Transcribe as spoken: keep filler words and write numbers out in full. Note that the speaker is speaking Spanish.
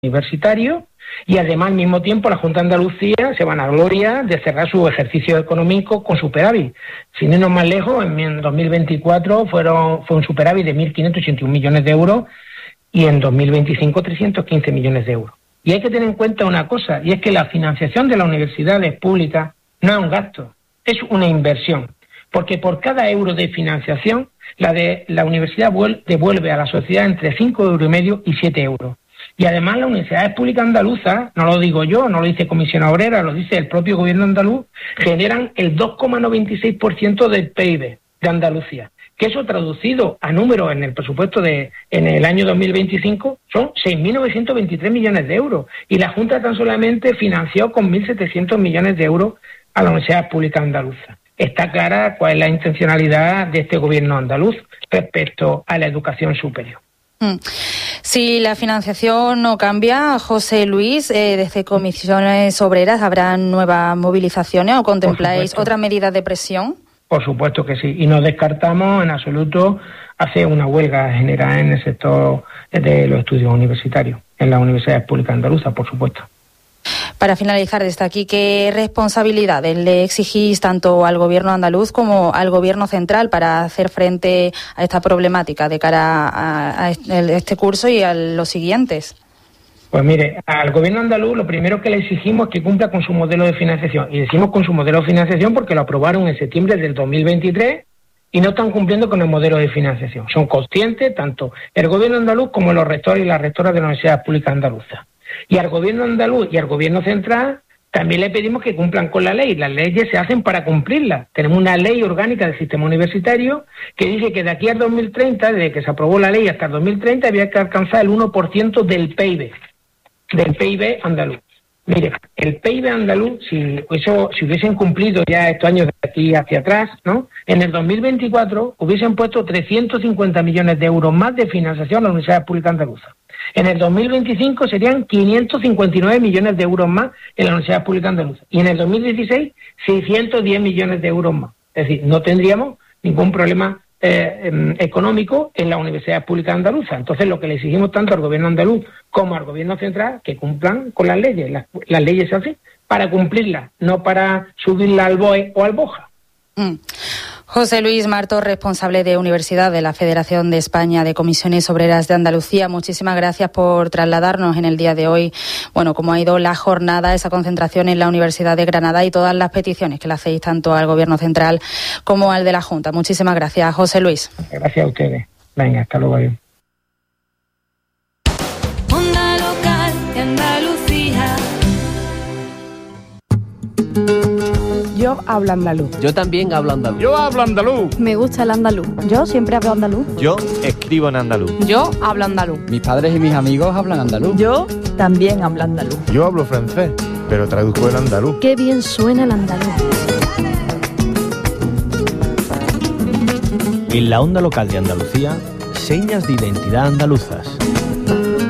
universitario, y además al mismo tiempo la Junta de Andalucía se vanagloria de cerrar su ejercicio económico con superávit. Sin irnos más lejos, en dos mil veinticuatro fueron, fue un superávit de mil quinientos ochenta y un millones de euros y en dos mil veinticinco trescientos quince millones de euros. Y hay que tener en cuenta una cosa, y es que la financiación de las universidades públicas no es un gasto, es una inversión, porque por cada euro de financiación la de la universidad devuelve a la sociedad entre cinco euros y medio y siete euros. Y además las universidades públicas andaluzas, no lo digo yo, no lo dice Comisión Obrera, lo dice el propio gobierno andaluz, generan el dos coma noventa y seis por ciento del P I B de Andalucía. Que eso traducido a números en el presupuesto de en el año dos mil veinticinco son seis mil novecientos veintitrés millones de euros. Y la Junta tan solamente financió con mil setecientos millones de euros a las universidades públicas andaluzas. Está clara cuál es la intencionalidad de este gobierno andaluz respecto a la educación superior. Si la financiación no cambia, José Luis, eh, desde Comisiones Obreras, ¿habrán nuevas movilizaciones o contempláis otras medidas de presión? Por supuesto que sí, y no descartamos en absoluto hacer una huelga general en el sector de los estudios universitarios, en las universidades públicas andaluzas, por supuesto. Para finalizar, desde aquí, ¿qué responsabilidades le exigís tanto al Gobierno andaluz como al Gobierno central para hacer frente a esta problemática de cara a, a este curso y a los siguientes? Pues mire, al Gobierno andaluz lo primero que le exigimos es que cumpla con su modelo de financiación. Y decimos con su modelo de financiación porque lo aprobaron en septiembre del dos mil veintitrés y no están cumpliendo con el modelo de financiación. Son conscientes tanto el Gobierno andaluz como los rectores y las rectoras de las universidades públicas andaluzas. Y al Gobierno andaluz y al Gobierno central también le pedimos que cumplan con la ley. Las leyes se hacen para cumplirlas. Tenemos una ley orgánica del sistema universitario que dice que de aquí al dos mil treinta, desde que se aprobó la ley hasta el dos mil treinta, había que alcanzar el uno por ciento del P I B, del P I B andaluz. Mire, el P I B andaluz, si eso si hubiesen cumplido ya estos años de aquí hacia atrás, ¿no? En el dos mil veinticuatro hubiesen puesto trescientos cincuenta millones de euros más de financiación a las universidades públicas andaluzas. En el dos mil veinticinco serían quinientos cincuenta y nueve millones de euros más en la Universidad Pública Andaluza. Y en el dos mil dieciséis, seiscientos diez millones de euros más. Es decir, no tendríamos ningún problema eh, eh, económico en la Universidad Pública Andaluza. Entonces, lo que le exigimos tanto al Gobierno andaluz como al Gobierno central, que cumplan con las leyes. Las, las leyes se hacen para cumplirlas, no para subirlas al B O E o al BOJA. Mm. José Luis Marto, responsable de Universidad de la Federación de España de Comisiones Obreras de Andalucía, muchísimas gracias por trasladarnos en el día de hoy, bueno, cómo ha ido la jornada, esa concentración en la Universidad de Granada y todas las peticiones que le hacéis tanto al Gobierno central como al de la Junta. Muchísimas gracias, José Luis. Gracias a ustedes. Venga, hasta luego. Adiós. Onda local de Andalucía. Yo hablo andaluz. Yo también hablo andaluz. Yo hablo andaluz. Me gusta el andaluz. Yo siempre hablo andaluz. Yo escribo en andaluz. Yo hablo andaluz. Mis padres y mis amigos hablan andaluz. Yo también hablo andaluz. Yo hablo francés, pero traduzco el andaluz. Qué bien suena el andaluz. En la onda local de Andalucía, señas de identidad andaluzas.